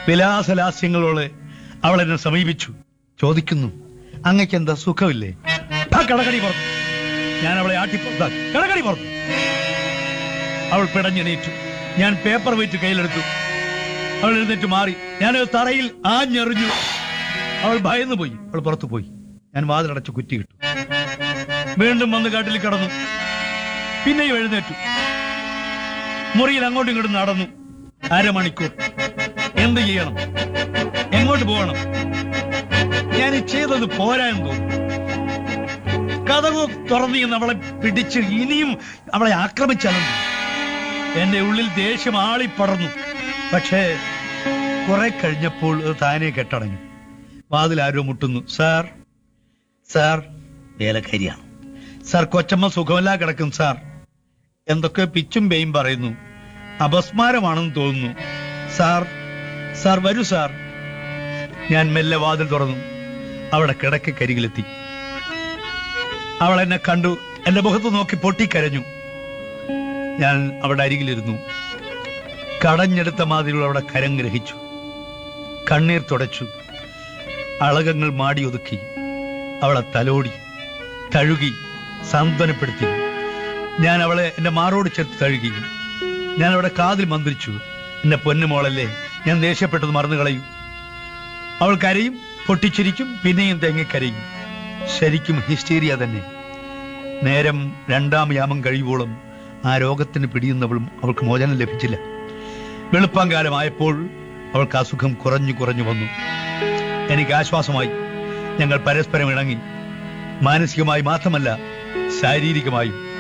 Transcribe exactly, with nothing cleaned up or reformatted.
വിലാസലാസ്യങ്ങളോട് അവൾ എന്നെ സമീപിച്ചു. ചോദിക്കുന്നു, അങ്ങക്ക് എന്താ സുഖമില്ലേ? ആ കടകടി പുറത്തു. ഞാൻ അവളെ ആട്ടിപ്പുറത്താക്കി. കടകടി പുറത്തു. അവൾ പിടഞ്ഞെണീറ്റു. ഞാൻ പേപ്പർ വെയിറ്റ് കയ്യിലെടുത്തു. അവൾ എഴുന്നേറ്റ് മാറി. ഞാൻ തറയിൽ ആഞ്ഞെറിഞ്ഞു. അവൾ ഭയന്നു പോയി. അവൾ പുറത്തു പോയി. ഞാൻ വാതിലടച്ച് കുറ്റിയിട്ടു. വീണ്ടും വന്ന് കാട്ടിൽ കിടന്നു. പിന്നെയും എഴുന്നേറ്റു. മുറിയിൽ അങ്ങോട്ടും ഇങ്ങോട്ടും നടന്നു. അരമണിക്കൂർ. എന്ത് ചെയ്യണം? എങ്ങോട്ട് പോകണം? ഞാൻ ചെയ്തത് പോരാ എന്ന് തോന്നുന്നു. കതകു തുറന്നു എന്ന് അവളെ പിടിച്ച് ഇനിയും അവളെ ആക്രമിച്ചാലും എന്റെ ഉള്ളിൽ ദേഷ്യം ആളിപ്പടർന്നു. പക്ഷേ കുറെ കഴിഞ്ഞപ്പോൾ അത് താനെ കെട്ടടങ്ങി. വാതിൽ ആരോ മുട്ടുന്നു. Sir, sir. വേലക്കാരിയാണ്. സാർ, കൊച്ചമ്മ സുഖമല്ല കിടക്കും സാർ. എന്തൊക്കെ പിച്ചും പേയും പറയുന്നു. അപസ്മാരമാണെന്ന് തോന്നുന്നു. സാർ, സാർ വരൂ സാർ. ഞാൻ മെല്ലെ വാതിൽ തുറന്നു. അവിടെ കിടക്കരികിലെത്തി. അവൾ എന്നെ കണ്ടു. എന്റെ മുഖത്ത് നോക്കി പൊട്ടിക്കരഞ്ഞു. ഞാൻ അവിടെ അരികിലിരുന്നു. കടഞ്ഞെടുത്ത മാതിരി അവിടെ കരം ഗ്രഹിച്ചു. കണ്ണീർ തുടച്ചു. അളകങ്ങൾ മാടിയൊതുക്കി. അവളെ തലോടി, തഴുകി, സാന്ത്വനപ്പെടുത്തി. ഞാൻ അവളെ എന്റെ മാറോട് ചേർത്ത് തഴുകി. ഞാൻ അവിടെ കാതിൽ മന്ത്രിച്ചു, എന്റെ പൊന്നുമോളല്ലേ, ഞാൻ ദേഷ്യപ്പെട്ടത് മറന്നു കളയും. അവൾ കരയും, പൊട്ടിച്ചിരിക്കും, പിന്നെയും തെങ്ങിക്കരയും. ശരിക്കും ഹിസ്റ്റീരിയ തന്നെ. നേരം രണ്ടാം യാമം കഴിയുവോളം ആ രോഗത്തിന് പിടിയുന്നവളും അവൾക്ക് മോചനം ലഭിച്ചില്ല. വെളുപ്പാങ്കാലമായപ്പോൾ അവൾക്ക് അസുഖം കുറഞ്ഞു കുറഞ്ഞു വന്നു. എനിക്ക് ആശ്വാസമായി. ഞങ്ങൾ പരസ്പരം ഇണങ്ങി. മാനസികമായി മാത്രമല്ല, ശാരീരികമായും.